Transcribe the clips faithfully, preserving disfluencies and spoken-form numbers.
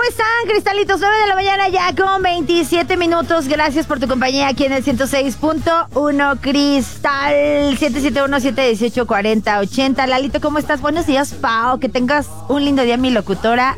están, cristalitos? nueve de la mañana ya con veintisiete minutos. Gracias por tu compañía aquí en el ciento seis punto uno Cristal. siete siete uno, siete uno ocho, cuatro cero ocho cero. Lalito, ¿cómo estás? Buenos días, Pao. Que tengas un lindo día, mi locutora.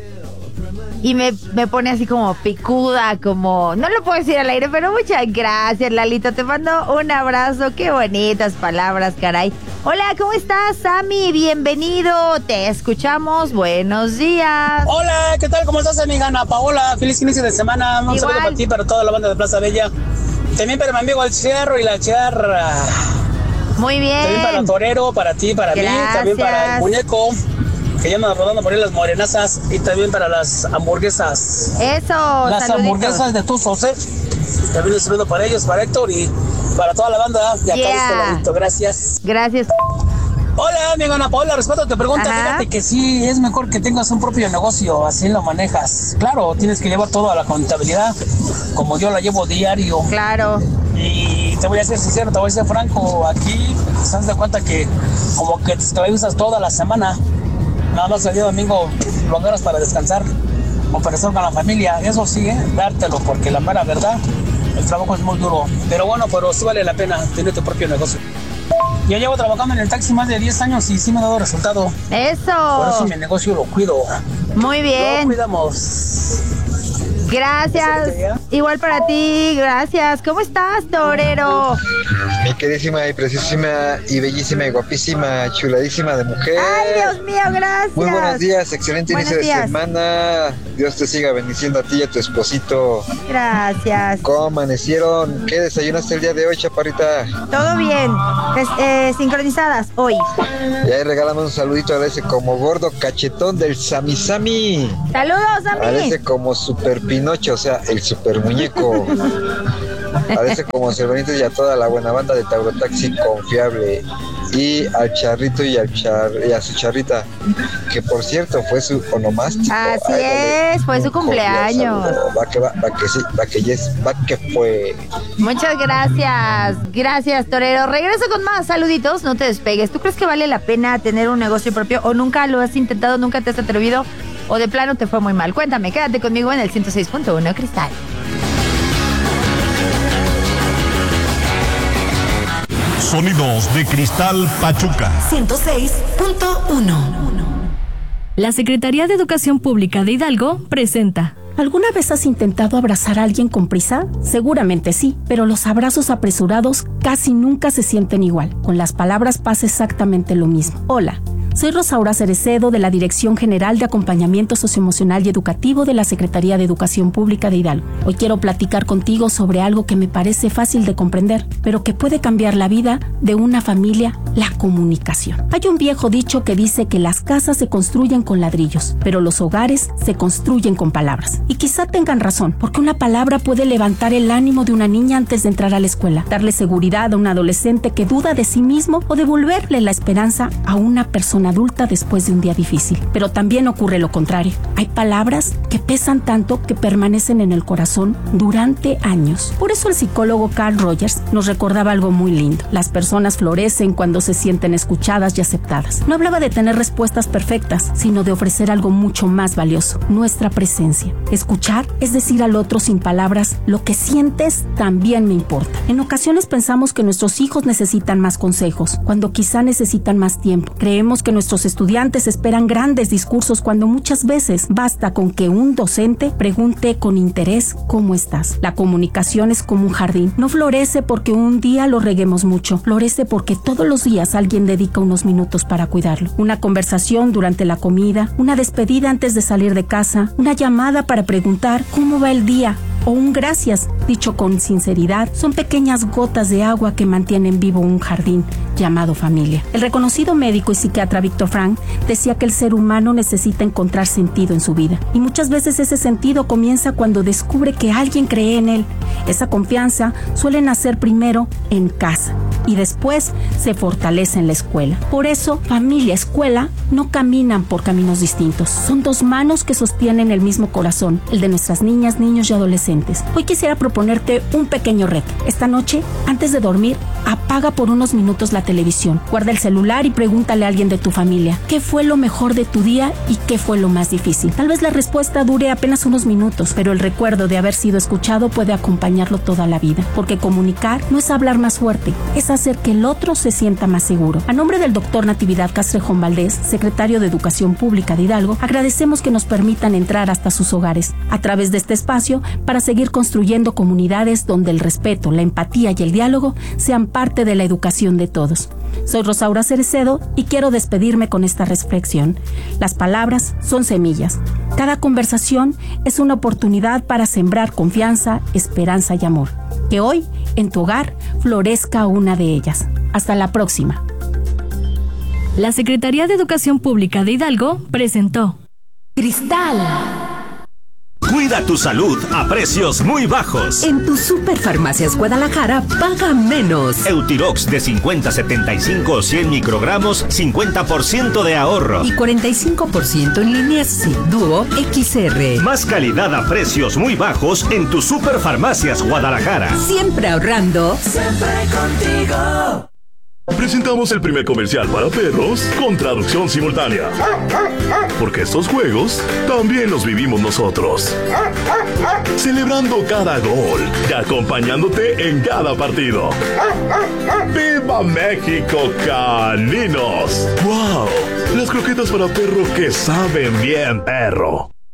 Y me, me pone así como picuda, como... No lo puedo decir al aire, pero muchas gracias, Lalito. Te mando un abrazo. Qué bonitas palabras, caray. Hola, ¿cómo estás, Sammy? Bienvenido. Te escuchamos. Buenos días. Hola, ¿qué tal? ¿Cómo estás, amiga Ana Paola? Feliz inicio de semana. Un saludo para ti, para toda la banda de Plaza Bella. También para mi amigo el Cerro y la Charra. Muy bien. También para el Torero, para ti, para Gracias. mí. También para el muñeco, que ya anda rodando por ahí las morenazas. Y también para las hamburguesas. Eso, Las saluditos. hamburguesas de Tuzos, ¿eh? También un saludo para ellos, para Héctor y para toda la banda. Y acá Yeah. listo, Lalito. Gracias. Gracias. Hola, amiga Ana Paola, respeto te pregunta. Ajá. Fíjate que sí, es mejor que tengas un propio negocio, así lo manejas. Claro, tienes que llevar todo a la contabilidad, como yo la llevo diario. Claro. Y te voy a ser sincero, te voy a ser franco, aquí te das de cuenta que como que te esclavizas toda la semana. Nada más el día domingo lo agarras para descansar o para estar con la familia. Eso sí, ¿eh? Dártelo, porque la mera verdad, el trabajo es muy duro. Pero bueno, pero sí vale la pena tener tu propio negocio. Yo llevo trabajando en el taxi más de diez años y sí me ha dado resultado. Eso. Por eso mi negocio lo cuido. Muy bien. Lo cuidamos. Gracias. Igual para ti, gracias. ¿Cómo estás, torero? Mi queridísima y preciosísima y bellísima y guapísima, chuladísima de mujer. Ay, Dios mío, gracias. Muy buenos días, excelente Buenos inicio días. de semana. Dios te siga bendiciendo a ti y a tu esposito. Gracias. ¿Cómo amanecieron? ¿Qué desayunaste el día de hoy, chaparrita? Todo bien. Es- eh, sincronizadas hoy. Y ahí regálame un saludito a ese como gordo cachetón del Sami Sami. Saludos, A Sammy. ese como super Pinocho, o sea, el super muñeco. A ese como Cervanito y a toda la buena banda de Taurotaxi confiable. Y al charrito y al char y a su charrita, que por cierto fue su onomástico. Así Ay, dale es, fue su un cordial cumpleaños. saludo. Va que va, va que sí, va que yes, va que fue. Muchas gracias. Gracias, torero. Regreso con más saluditos. No te despegues. ¿Tú crees que vale la pena tener un negocio propio o nunca lo has intentado, nunca te has atrevido o de plano te fue muy mal? Cuéntame, quédate conmigo en el ciento seis punto uno Cristal. Sonidos de Cristal Pachuca. ciento seis punto uno. La Secretaría de Educación Pública de Hidalgo presenta. ¿Alguna vez has intentado abrazar a alguien con prisa? Seguramente sí, pero los abrazos apresurados casi nunca se sienten igual. Con las palabras pasa exactamente lo mismo. Hola, soy Rosaura Cerecedo de la Dirección General de Acompañamiento Socioemocional y Educativo de la Secretaría de Educación Pública de Hidalgo. Hoy quiero platicar contigo sobre algo que me parece fácil de comprender, pero que puede cambiar la vida de una familia: la comunicación. Hay un viejo dicho que dice que las casas se construyen con ladrillos, pero los hogares se construyen con palabras. Y quizá tengan razón, porque una palabra puede levantar el ánimo de una niña antes de entrar a la escuela, darle seguridad a un adolescente que duda de sí mismo o devolverle la esperanza a una persona adulta después de un día difícil. Pero también ocurre lo contrario. Hay palabras que pesan tanto que permanecen en el corazón durante años. Por eso el psicólogo Carl Rogers nos recordaba algo muy lindo. Las personas florecen cuando se sienten escuchadas y aceptadas. No hablaba de tener respuestas perfectas, sino de ofrecer algo mucho más valioso: nuestra presencia. Escuchar es decir al otro sin palabras: lo que sientes también me importa. En ocasiones pensamos que nuestros hijos necesitan más consejos, cuando quizá necesitan más tiempo. Creemos que nuestros estudiantes esperan grandes discursos, cuando muchas veces basta con que un docente pregunte con interés ¿cómo estás? La comunicación es como un jardín. No florece porque un día lo reguemos mucho. Florece porque todos los días alguien dedica unos minutos para cuidarlo. Una conversación durante la comida, una despedida antes de salir de casa, una llamada para preguntar ¿cómo va el día? O un gracias, dicho con sinceridad, son pequeñas gotas de agua que mantienen vivo un jardín llamado familia. El reconocido médico y psiquiatra Viktor Frankl decía que el ser humano necesita encontrar sentido en su vida. Y muchas veces ese sentido comienza cuando descubre que alguien cree en él. Esa confianza suele nacer primero en casa. y después se fortalece en la escuela. Por eso, familia y escuela no caminan por caminos distintos. Son dos manos que sostienen el mismo corazón, el de nuestras niñas, niños y adolescentes. Hoy quisiera proponerte un pequeño reto. Esta noche, antes de dormir, apaga por unos minutos la televisión. Guarda el celular y pregúntale a alguien de tu familia qué fue lo mejor de tu día y qué fue lo más difícil. Tal vez la respuesta dure apenas unos minutos, pero el recuerdo de haber sido escuchado puede acompañarlo toda la vida, porque comunicar no es hablar más fuerte, es hacer que el otro se sienta más seguro. A nombre del doctor Natividad Castrejón Valdés, secretario de Educación Pública de Hidalgo, agradecemos que nos permitan entrar hasta sus hogares a través de este espacio para seguir construyendo comunidades donde el respeto, la empatía y el diálogo sean parte de la educación de todos. Soy Rosaura Cerecedo y quiero despedirme con esta reflexión. Las palabras son semillas. Cada conversación es una oportunidad para sembrar confianza, esperanza y amor. Que hoy, en tu hogar, florezca una de ellas. Hasta la próxima. La Secretaría de Educación Pública de Hidalgo presentó Cristal. Cuida tu salud a precios muy bajos. En tu Superfarmacias Guadalajara, paga menos. Eutirox de cincuenta a setenta y cinco o cien microgramos, cincuenta por ciento de ahorro. Y cuarenta y cinco por ciento en Liniesi, Duo X R. Más calidad a precios muy bajos en tu Superfarmacias Guadalajara. Siempre ahorrando. Siempre contigo. Presentamos el primer comercial para perros con traducción simultánea. Porque estos juegos también los vivimos nosotros. Celebrando cada gol y acompañándote en cada partido. ¡Viva México, caninos! ¡Wow! Las croquetas para perro que saben bien, perro.